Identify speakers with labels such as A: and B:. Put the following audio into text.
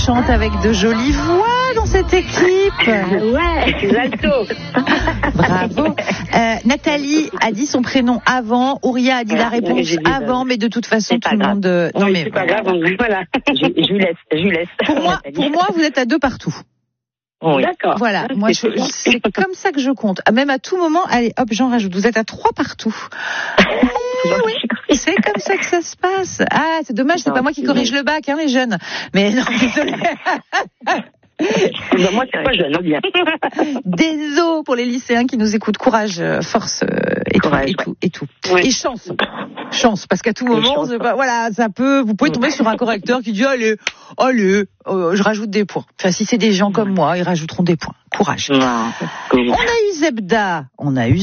A: chante avec de jolies voix dans cette équipe.
B: Ouais, c'est alto.
A: Bravo. Nathalie a dit son prénom avant, Ouria a dit la réponse avant, mais de toute façon tout le monde...
B: Non mais c'est pas grave, voilà. Je lui laisse.
A: Pour moi, vous êtes à 2 partout.
B: Oui. D'accord.
A: Voilà, moi c'est comme ça que je compte. Même à tout moment, allez hop, j'en rajoute. Vous êtes à 3 partout. Oui, c'est comme ça que ça se passe. Ah, c'est dommage, c'est pas moi qui corrige le bac, les jeunes. Mais non, désolé.
B: Moi, c'est pas jeune, bien.
A: Désolé pour les lycéens qui nous écoutent. Courage, force et tout.
B: Oui.
A: Et chance, parce qu'à tout moment, voilà, ça peut. Vous pouvez tomber sur un correcteur qui dit allez, je rajoute des points. Enfin, si c'est des gens comme moi, ils rajouteront des points. Courage. On a eu Zebda, on a eu